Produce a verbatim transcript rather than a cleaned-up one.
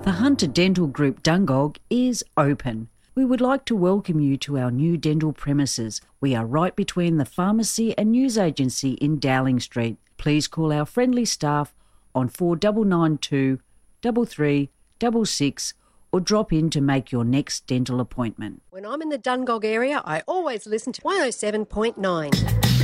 The Hunter Dental Group Dungog is open. We would like to welcome you to our new dental premises. We are right between the pharmacy and news agency in Dowling Street. Please call our friendly staff on four nine nine two, three three six six or drop in to make your next dental appointment. When I'm in the Dungog area, I always listen to one oh seven point nine.